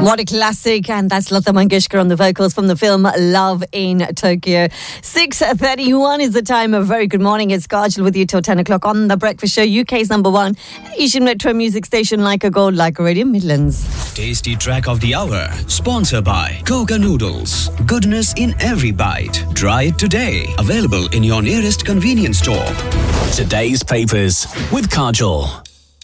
What a classic, and that's Lata Mangeshkar on the vocals from the film Love in Tokyo. 6:31 is the time. A very good morning. It's Kajal with you till 10 o'clock on The Breakfast Show, UK's number one Asian metro music station, like a gold, like a Radio Midlands. Tasty track of the hour, sponsored by Koga Noodles. Goodness in every bite. Try it today. Available in your nearest convenience store. Today's papers with Kajal.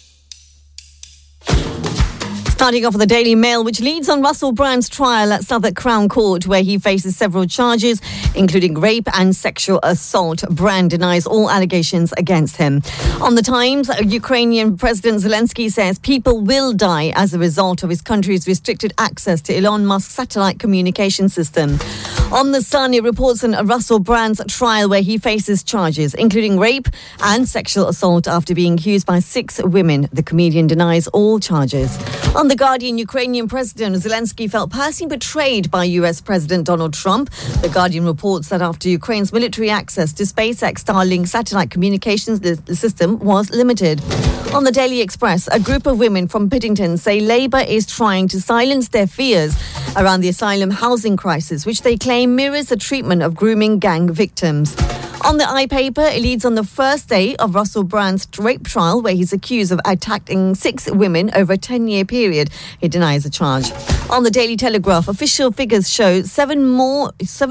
Starting off with the Daily Mail, which leads on Russell Brand's trial at Southwark Crown Court, where he faces several charges, including rape and sexual assault. Brand denies all allegations against him. On the Times, Ukrainian President Zelensky says people will die as a result of his country's restricted access to Elon Musk's satellite communication system. On the Sun, it reports on Russell Brand's trial, where he faces charges, including rape and sexual assault after being accused by 6 women. The comedian denies all charges. On The Guardian, Ukrainian President Zelensky felt personally betrayed by US President Donald Trump. The Guardian reports that after Ukraine's military access to SpaceX Starlink satellite communications, the system was limited. On the Daily Express, a group of women from Piddington say Labour is trying to silence their fears around the asylum housing crisis, which they claim mirrors the treatment of grooming gang victims. On the iPaper, it leads on the first day of Russell Brand's rape trial, where he's accused of attacking 6 women over a 10-year period. He denies the charge. On the Daily Telegraph, official figures show more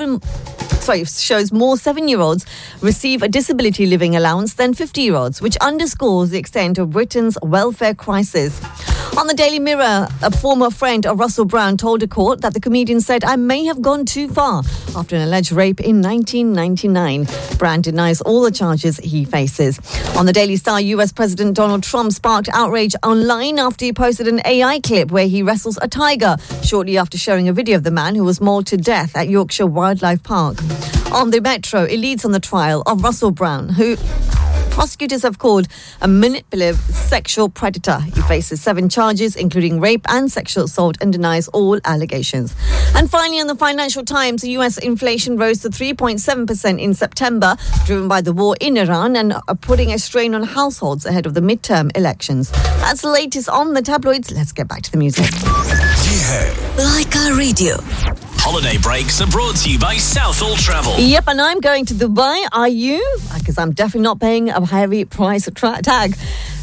7-year-olds receive a disability living allowance than 50-year-olds, which underscores the extent of Britain's welfare crisis. On the Daily Mirror, a former friend of Russell Brand told a court that the comedian said, "I may have gone too far," after an alleged rape in 1999. Brand denies all the charges he faces. On the Daily Star, US President Donald Trump sparked outrage online after he posted an AI clip where he wrestles a tiger, shortly after sharing a video of the man who was mauled to death at Yorkshire Wildlife Park. On the Metro, it leads on the trial of Russell Brand, who prosecutors have called a manipulative sexual predator. He faces 7 charges, including rape and sexual assault, and denies all allegations. And finally, on the Financial Times, the US inflation rose to 3.7% in September, driven by the war in Iran and putting a strain on households ahead of the midterm elections. That's the latest on the tabloids. Let's get back to the music. Like our radio. Holiday breaks are brought to you by Southall Travel. Yep, and I'm going to Dubai. Are you? Because I'm definitely not paying a heavy price tag.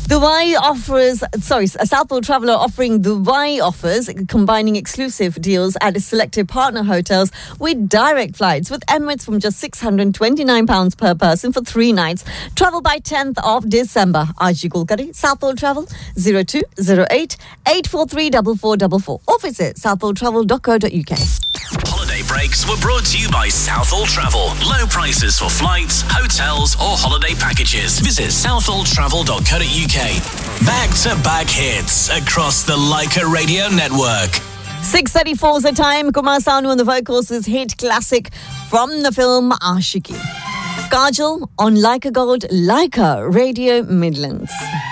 Southall Travel are offering Dubai offers, combining exclusive deals at selected partner hotels with direct flights with Emirates from just £629 per person for 3 nights. Travel by 10th of December. Aaj call kare Southall Travel 0208 843 4444 or visit southalltravel.co.uk. Holiday breaks were brought to you by Southall Travel. Low prices for flights, hotels or holiday packages. Visit southalltravel.co.uk. Back-to-back hits across the Leica Radio Network. 6:34 is the time. Kumar Sanu on the vocals is hit classic from the film Aashiqui. Kajal on Like a Gold, Leica Radio Midlands.